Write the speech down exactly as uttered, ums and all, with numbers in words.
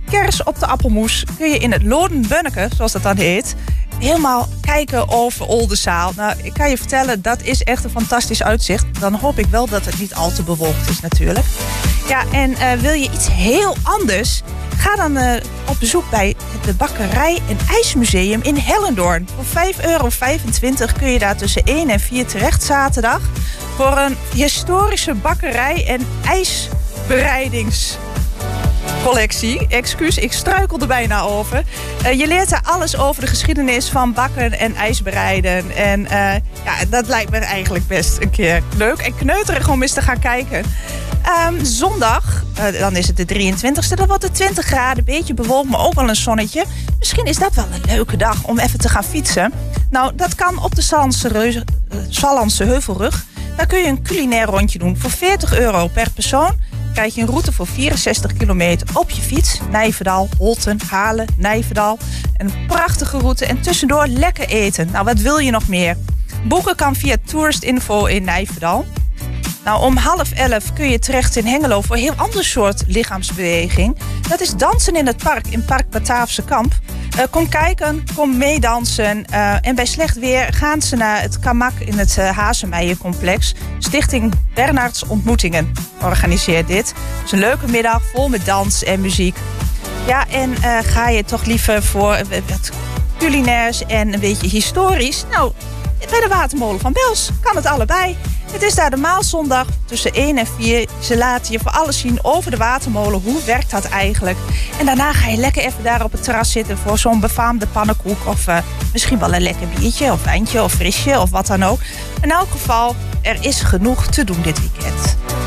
kers op de appelmoes kun je in het Lodenbönneke, zoals dat dan heet, helemaal kijken over Oldenzaal. Nou, ik kan je vertellen, dat is echt een fantastisch uitzicht. Dan hoop ik wel dat het niet al te bewolkt is natuurlijk. Ja, en uh, wil je iets heel anders? Ga dan uh, op bezoek bij het Bakkerij- en IJsmuseum in Hellendoorn. Voor vijf euro vijfentwintig kun je daar tussen één en vier terecht zaterdag voor een historische bakkerij- en ijsbereidings... collectie. Excuus, ik struikel er bijna over. Uh, je leert daar alles over de geschiedenis van bakken en ijsbereiden. En uh, ja, dat lijkt me eigenlijk best een keer leuk en kneuterig om eens te gaan kijken. Um, zondag, uh, dan is het de drieëntwintigste, dan wordt het twintig graden, een beetje bewolkt, maar ook wel een zonnetje. Misschien is dat wel een leuke dag om even te gaan fietsen. Nou, dat kan op de Sallandse, Reuze, uh, Sallandse Heuvelrug. Daar kun je een culinair rondje doen voor veertig euro per persoon. Krijg je een route voor vierenzestig kilometer op je fiets. Nijverdal, Holten, Halen, Nijverdal. Een prachtige route en tussendoor lekker eten. Nou, wat wil je nog meer? Boeken kan via Toeristinfo in Nijverdal. Nou, om half elf kun je terecht in Hengelo voor een heel ander soort lichaamsbeweging. Dat is dansen in het park, in Park Bataafse Kamp. Uh, kom kijken, kom meedansen. Uh, en bij slecht weer gaan ze naar het Kamak in het uh, Hazemeijencomplex. Stichting Bernards Ontmoetingen organiseert dit. Het is een leuke middag vol met dans en muziek. Ja, en uh, ga je toch liever voor uh, wat culinairs en een beetje historisch? Nou, bij de Watermolen van Bels kan het allebei. Het is daar de Maalzondag tussen één en vier. Ze laten je voor alles zien over de Watermolen. Hoe werkt dat eigenlijk? En daarna ga je lekker even daar op het terras zitten voor zo'n befaamde pannenkoek. Of uh, misschien wel een lekker biertje of wijntje of frisje of wat dan ook. In elk geval, er is genoeg te doen dit weekend.